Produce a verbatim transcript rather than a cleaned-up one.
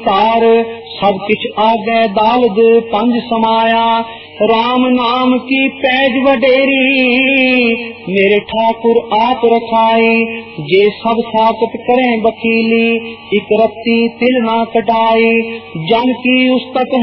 अवतार, सब किछ आगे दालद पंज समाया। राम नाम की पैज वडेरी, मेरे ठाकुर आप रखाए। जे सब साकत करें वकीली, इक रत्ती तिल ना कटाए। जन की उस्तत